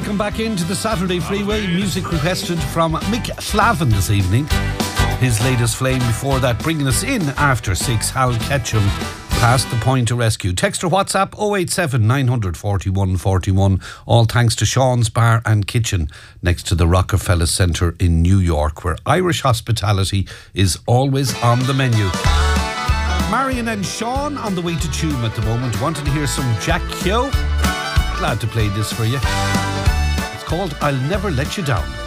Welcome back into the Saturday Freeway. Music requested from Mick Flavin this evening. His latest flame before that, bringing us in after 6, Hal Ketchum, Past the Point of Rescue. Text or WhatsApp 087 941 41. All thanks to Sean's Bar and Kitchen next to the Rockefeller Centre in New York, where Irish hospitality is always on the menu. Marion and Sean on the way to Tuam at the moment. Wanted to hear some Jack Keogh? Glad to play this for you. It's called I'll Never Let You Down.